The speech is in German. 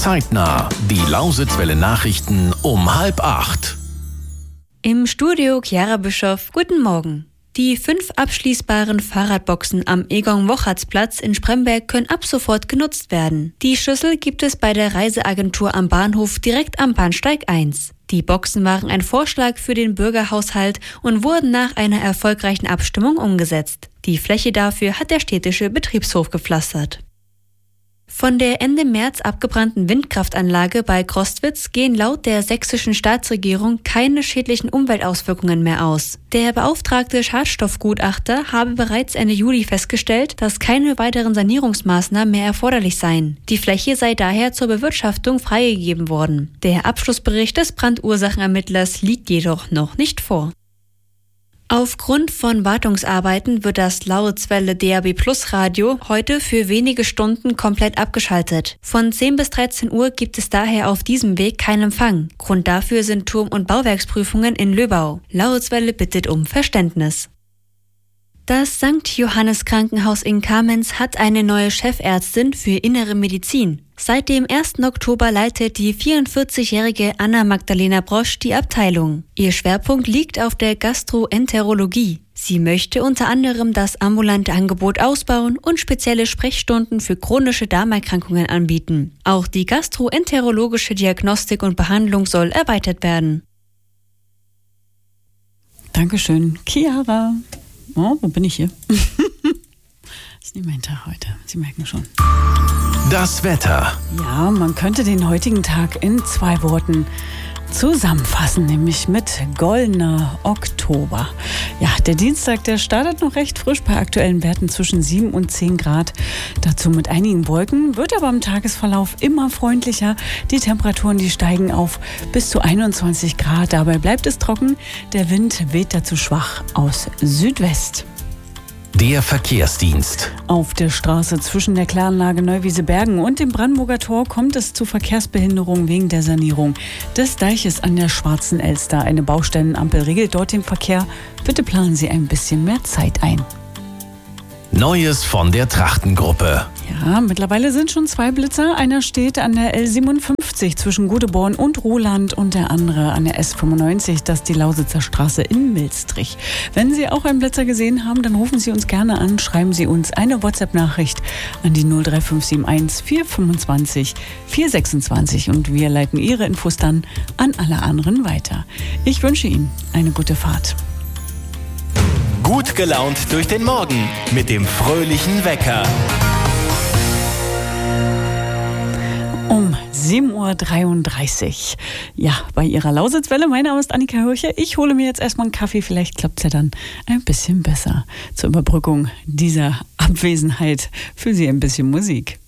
Zeitnah. Die Lausitzwelle Nachrichten um 7:30. Im Studio Chiara Bischoff, guten Morgen. Die 5 abschließbaren Fahrradboxen am Egon-Wochertz-Platz in Spremberg können ab sofort genutzt werden. Die Schlüssel gibt es bei der Reiseagentur am Bahnhof direkt am Bahnsteig 1. Die Boxen waren ein Vorschlag für den Bürgerhaushalt und wurden nach einer erfolgreichen Abstimmung umgesetzt. Die Fläche dafür hat der städtische Betriebshof gepflastert. Von der Ende März abgebrannten Windkraftanlage bei Crostwitz gehen laut der sächsischen Staatsregierung keine schädlichen Umweltauswirkungen mehr aus. Der beauftragte Schadstoffgutachter habe bereits Ende Juli festgestellt, dass keine weiteren Sanierungsmaßnahmen mehr erforderlich seien. Die Fläche sei daher zur Bewirtschaftung freigegeben worden. Der Abschlussbericht des Brandursachenermittlers liegt jedoch noch nicht vor. Aufgrund von Wartungsarbeiten wird das Lausitzwelle DAB+ Radio heute für wenige Stunden komplett abgeschaltet. Von 10 bis 13 Uhr gibt es daher auf diesem Weg keinen Empfang. Grund dafür sind Turm- und Bauwerksprüfungen in Löbau. Lausitzwelle bittet um Verständnis. Das St. Johannes Krankenhaus in Kamenz hat eine neue Chefärztin für Innere Medizin. Seit dem 1. Oktober leitet die 44-jährige Anna-Magdalena Brosch die Abteilung. Ihr Schwerpunkt liegt auf der Gastroenterologie. Sie möchte unter anderem das ambulante Angebot ausbauen und spezielle Sprechstunden für chronische Darmerkrankungen anbieten. Auch die gastroenterologische Diagnostik und Behandlung soll erweitert werden. Dankeschön, Chiara. Oh, wo bin ich hier? Ist nicht mein Tag heute, Sie merken schon. Das Wetter. Ja, man könnte den heutigen Tag in 2 Worten zusammenfassen, nämlich mit goldener Oktober. Ja, der Dienstag, der startet noch recht frisch bei aktuellen Werten zwischen 7 und 10 Grad. Dazu mit einigen Wolken, wird aber im Tagesverlauf immer freundlicher. Die Temperaturen, die steigen auf bis zu 21 Grad. Dabei bleibt es trocken. Der Wind weht dazu schwach aus Südwest. Der Verkehrsdienst. Auf der Straße zwischen der Kläranlage Neuwiese-Bergen und dem Brandenburger Tor kommt es zu Verkehrsbehinderungen wegen der Sanierung des Deiches an der Schwarzen Elster. Eine Baustellenampel regelt dort den Verkehr. Bitte planen Sie ein bisschen mehr Zeit ein. Neues von der Trachtengruppe. Ja, mittlerweile sind schon 2 Blitzer. Einer steht an der L57 zwischen Gudeborn und Roland und der andere an der S95, das ist die Lausitzer Straße in Milstrich. Wenn Sie auch einen Blitzer gesehen haben, dann rufen Sie uns gerne an, schreiben Sie uns eine WhatsApp-Nachricht an die 03571 425 426 und wir leiten Ihre Infos dann an alle anderen weiter. Ich wünsche Ihnen eine gute Fahrt. Gut gelaunt durch den Morgen mit dem fröhlichen Wecker. Um 7:33 Uhr. Ja, bei Ihrer Lausitzwelle. Mein Name ist Annika Hörche. Ich hole mir jetzt erstmal einen Kaffee. Vielleicht klappt es ja dann ein bisschen besser. Zur Überbrückung dieser Abwesenheit für Sie ein bisschen Musik.